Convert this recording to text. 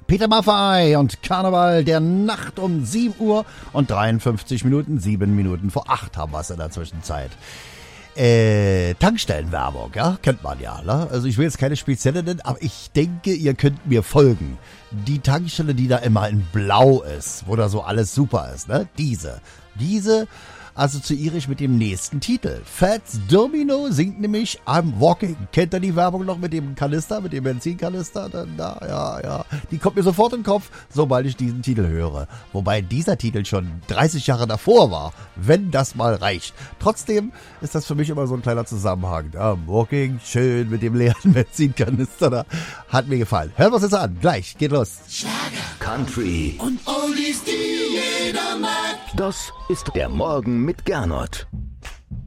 Peter Maffay und Karneval der Nacht um 7 Uhr und 53 Minuten, 7 Minuten vor 8 haben wir es in der Zwischenzeit. Tankstellenwerbung, ja, kennt man ja, ne? Also ich will jetzt keine spezielle nennen, aber ich denke, ihr könnt mir folgen. Die Tankstelle, die da immer in Blau ist, wo da so alles super ist, ne? Diese assoziiere ich mit dem nächsten Titel. Fats Domino singt nämlich I'm Walking. Kennt ihr die Werbung noch mit dem Kanister, mit dem Benzinkanister? Dann da, ja. Die kommt mir sofort in den Kopf, sobald ich diesen Titel höre. Wobei dieser Titel schon 30 Jahre davor war, wenn das mal reicht. Trotzdem ist das für mich immer so ein kleiner Zusammenhang. I'm Walking, schön mit dem leeren Benzinkanister da. Hat mir gefallen. Hören wir uns jetzt an. Gleich, geht los. Schlager, Country und Oldies, die jeder mag. Das ist der Morgen mit Gernot.